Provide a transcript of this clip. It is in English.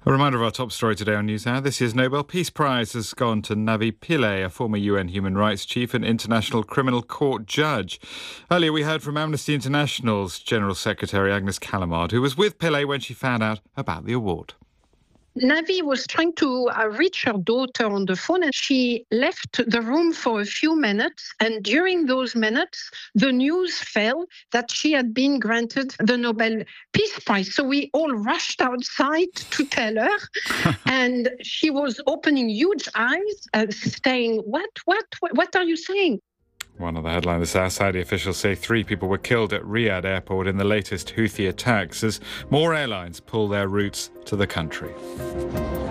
A reminder of our top story today on NewsHour. This year's Nobel Peace Prize has gone to Navi Pillay, a former UN human rights chief and International Criminal Court judge. Earlier we heard from Amnesty International's General Secretary Agnes Callamard, who was with Pillay when she found out about the award. Navi was trying to reach her daughter on the phone, and she left the room for a few minutes. And during those minutes, the news fell that she had been granted the Nobel Peace Prize. So we all rushed outside to tell her, and she was opening huge eyes, saying, "What are you saying?" One of the headlines this hour, Saudi officials say 3 people were killed at Riyadh airport in the latest Houthi attacks as more airlines pull their routes to the country.